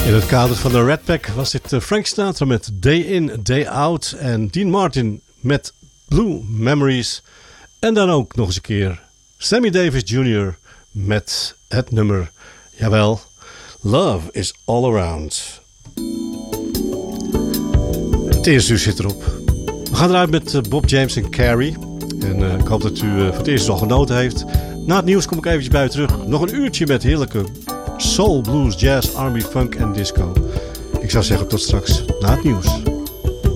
In het kader van de Red Pack was dit Frank Sinatra met Day In, Day Out en Dean Martin met Blue Memories. En dan ook nog eens een keer Sammy Davis Jr. met het nummer, jawel, Love is All Around. Het eerste uur zit erop. We gaan eruit met Bob James en Carrie. En ik hoop dat u voor het eerst al genoten heeft. Na het nieuws kom ik eventjes bij u terug. Nog een uurtje met heerlijke soul, blues, jazz, R&B, funk en disco. Ik zou zeggen tot straks na het nieuws.